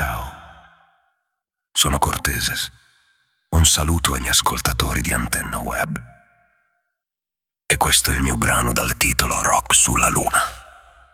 ciao. Sono Corteses. Un saluto agli ascoltatori di Antenna Web. E questo è il mio brano dal titolo Rock sulla Luna.